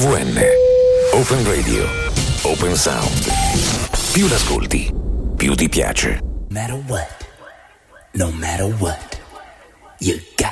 OVN. Open Radio. Open Sound. Più l'ascolti, più ti piace. No matter what, you got